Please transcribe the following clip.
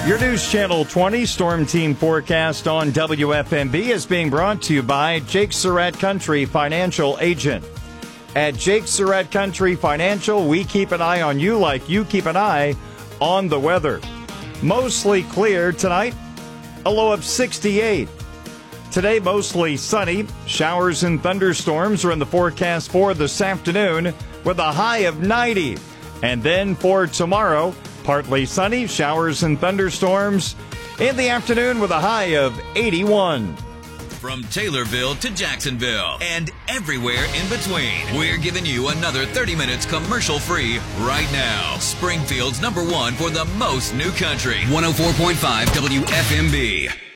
Your News Channel 20 Storm Team forecast on WFMB is being brought to you by Jake Surratt Country Financial Agent. At Jake Surratt Country Financial, we keep an eye on you like you keep an eye on the weather. Mostly clear tonight, a low of 68. Today, mostly sunny. Showers and thunderstorms are in the forecast for this afternoon with a high of 90. And then for tomorrow, partly sunny, showers and thunderstorms in the afternoon with a high of 81. From Taylorville to Jacksonville and everywhere in between, we're giving you another 30 minutes commercial-free right now. Springfield's #1 for the most new country. 104.5 WFMB.